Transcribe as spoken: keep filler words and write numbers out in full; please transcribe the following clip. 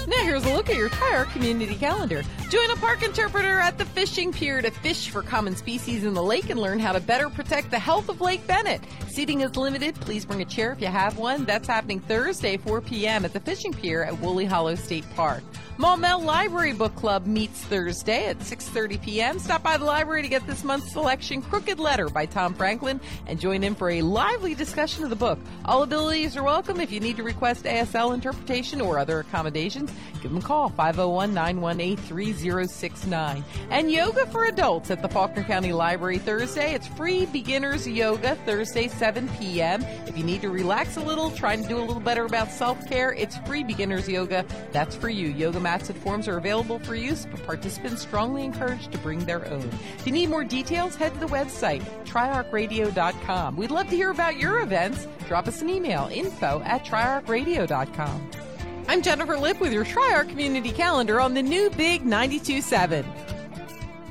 Now here's a look at your Tri-Arc community calendar. Join a park interpreter at the fishing pier to fish for common species in the lake and learn how to better protect the health of Lake Bennett. Seating is limited. Please bring a chair if you have one. That's happening Thursday, four p.m. at the fishing pier at Woolly Hollow State Park. Maumelle Library Book Club meets Thursday at six thirty p.m. Stop by the library to get this month's selection, Crooked Letter by Tom Franklin, and join in for a lively discussion of the book. All abilities are welcome. If you need to request A S L interpretation or other accommodations, give them a call, five oh one, nine one eight, three oh six nine. And yoga for adults at the Faulkner County Library Thursday. It's free beginners yoga Thursday, seven p.m. If you need to relax a little, trying to do a little better about self-care, it's free beginners yoga. That's for you. Yoga mats and forms are available for use, but participants strongly encouraged to bring their own. If you need more details, head to the website, tri arc radio dot com. We'd love to hear about your events. Drop us an email, info at tri arc radio dot com. I'm Jennifer Lipp with your Tri-Arc Community Calendar on the new Big ninety-two point seven.